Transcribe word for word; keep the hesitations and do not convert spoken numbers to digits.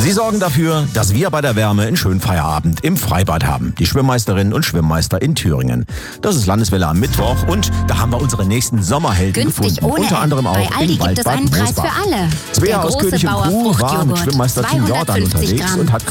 Sie sorgen dafür, dass wir bei der Wärme einen schönen Feierabend im Freibad haben. Die Schwimmmeisterinnen und Schwimmmeister in Thüringen. Das ist Landeswelle am Mittwoch und da haben wir unsere nächsten Sommerhelden Günstig gefunden. ohne Unter anderem auch Bei Aldi im gibt es Waldbad einen Preis Moosbach. für alle. Svea Der aus große König und Bauer Kuh war mit Fruchtjoghurt, Schwimmmeister Tim Jordan zweihundertfünfzig unterwegs Gramm. und hat